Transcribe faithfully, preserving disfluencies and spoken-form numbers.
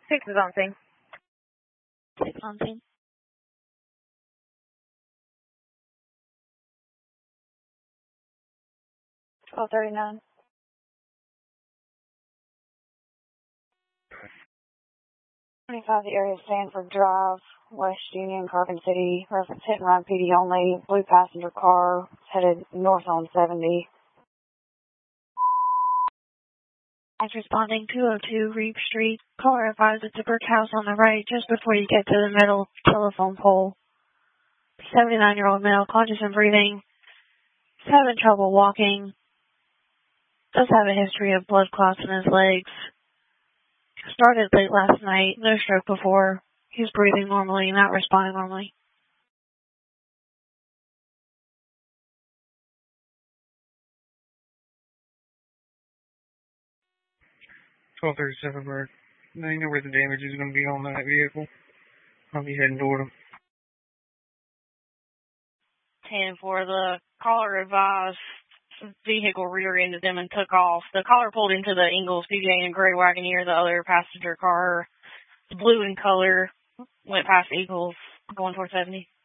Six is on scene. Six on scene. twelve thirty-nine. twenty-five, the area of Stanford Drive, West Union, Carbon City. Reference hit and run P D only. Blue passenger car headed north on seventy. As responding two oh two Reeve Street. Caller advised it's a brick house on the right just before you get to the metal telephone pole. seventy-nine-year-old male, conscious and breathing. He's having trouble walking. Does have a history of blood clots in his legs. Started late last night. No stroke before. He's breathing normally, not responding normally. twelve thirty-seven, Bird. Now you know where the damage is going to be on that vehicle. I'll be heading toward him. ten for the caller advised vehicle rear-ended them and took off. The caller pulled into the Ingalls P J and gray Wagoneer. The other passenger car, blue in color, went past Eagles, going towards seventy.